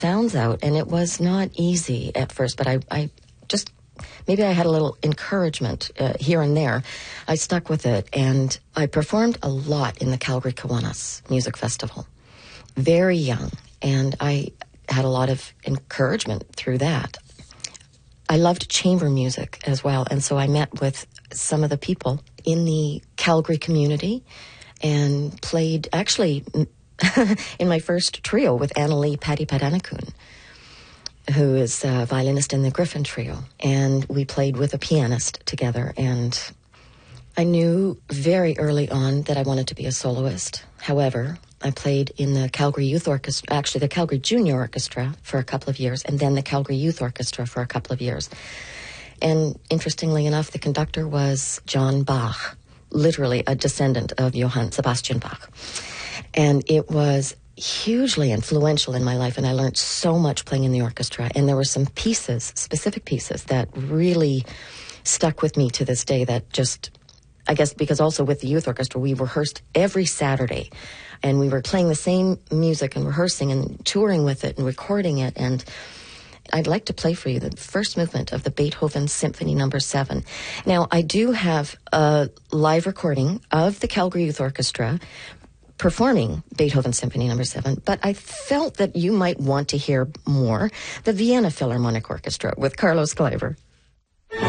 sounds out, and it was not easy at first, but I just, maybe I had a little encouragement here and there. I stuck with it, and I performed a lot in the Calgary Kiwanis Music Festival. Very young, and I had a lot of encouragement through that. I loved chamber music as well, and so I met with some of the people in the Calgary community and played, actually, in my first trio with Annalie Padanakoon, who is a violinist in the Griffin Trio. And we played with a pianist together, and I knew very early on that I wanted to be a soloist. However, I played in the Calgary Youth Orchestra, actually the Calgary Junior Orchestra for a couple of years, and then the Calgary Youth Orchestra for a couple of years. And interestingly enough, the conductor was John Bach, literally a descendant of Johann Sebastian Bach. And it was hugely influential in my life, and I learned so much playing in the orchestra. And there were some pieces, specific pieces, that really stuck with me to this day that just, I guess because also with the youth orchestra, we rehearsed every Saturday. And we were playing the same music and rehearsing and touring with it and recording it. And I'd like to play for you the first movement of the Beethoven Symphony No. 7. Now, I do have a live recording of the Calgary Youth Orchestra performing Beethoven Symphony No. 7, but I felt that you might want to hear more the Vienna Philharmonic Orchestra with Carlos Kleiber.